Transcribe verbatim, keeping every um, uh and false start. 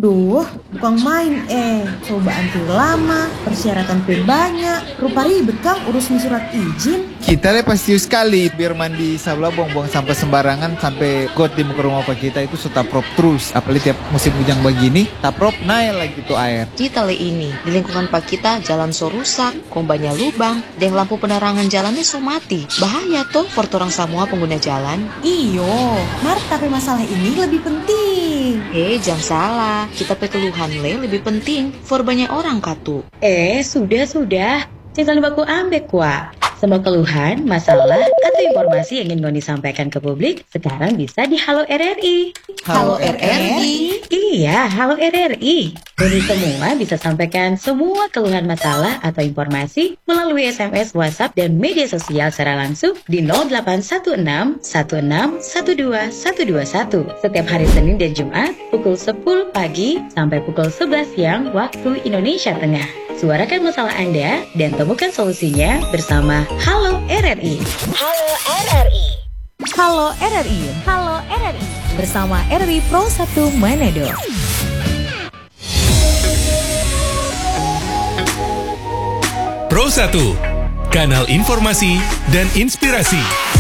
Duh, bukan main eh. Cobaan tuh lama, persyaratan tuh banyak. Rupa ribet Kang urusin surat izin. Kita le pasti sekali biar mandi sabla buang-buang sampah sembarangan sampai got di muka rumah pak kita itu sudah prop terus. Apalagi tiap musim hujan begini, tak prop naik lagi tuh air. Kita le ini, di lingkungan pak kita jalan so rusak, kombanya lubang, dan lampu penerangan jalannya so mati. Bahaya tuh for orang semua pengguna jalan. Iyo, Mar, tapi masalah ini lebih penting. Eh, jangan salah, kita pe keluhan le lebih penting for banyak orang katu. Eh, sudah-sudah. Jangan baku ambek, Wak. Semua keluhan, masalah, atau informasi yang ingin Ngoni sampaikan ke publik sekarang bisa di Halo R R I. Halo R R I? Iya, Halo R R I. Ngoni semua bisa sampaikan semua keluhan masalah atau informasi melalui S M S, WhatsApp, dan media sosial secara langsung di nol delapan satu enam satu enam satu dua satu dua satu setiap hari Senin dan Jumat pukul sepuluh pagi sampai pukul sebelas siang waktu Indonesia Tengah. Suarakan masalah Anda dan temukan solusinya bersama Halo R R I. Halo R R I. Halo R R I. Halo R R I. Bersama R R I Pro satu Manado. Pro satu, kanal informasi dan inspirasi.